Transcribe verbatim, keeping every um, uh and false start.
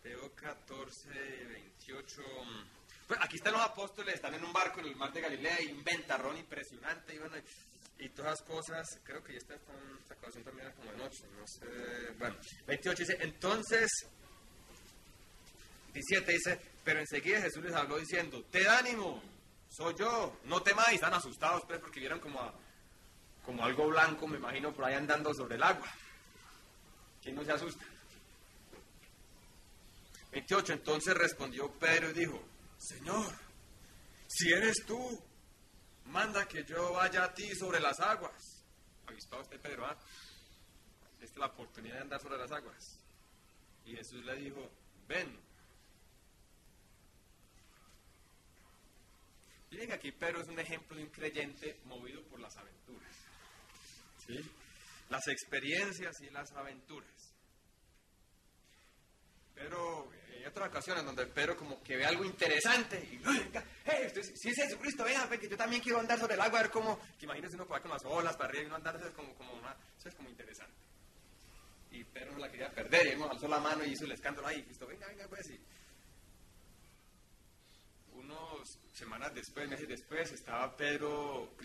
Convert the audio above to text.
Mateo catorce, veintiocho. Pues aquí están los apóstoles, están en un barco en el mar de Galilea, y un ventarrón impresionante, y bueno, y, y todas las cosas. Creo que ya está esta, esta ocasión también era como de noche, no sé. Bueno, veintiocho dice, entonces, diecisiete dice, pero enseguida Jesús les habló diciendo, te ánimo, soy yo, no temáis. Están asustados, pues, porque vieron como, a, como algo blanco, me imagino, por ahí andando sobre el agua. ¿Quién no se asusta? veintiocho, entonces respondió Pedro y dijo, Señor, si eres tú, manda que yo vaya a ti sobre las aguas. Avispado usted, Pedro, ¿ah? Esta es la oportunidad de andar sobre las aguas. Y Jesús le dijo, ven. Miren que aquí Pedro es un ejemplo de un creyente movido por las aventuras. ¿Sí? Las experiencias y las aventuras. Pero hay otras ocasiones donde Pedro como que ve algo interesante y venga, hey, usted, si es Jesucristo, venga, que yo también quiero andar sobre el agua, a ver cómo, que imagínese uno por ahí con las olas para arriba y uno andar, eso es como, como una, eso es como interesante. Y Pedro no la quería perder, y él nos alzó la mano y hizo el escándalo ahí, Cristo, venga, venga, pues, y unos semanas después, meses después, estaba Pedro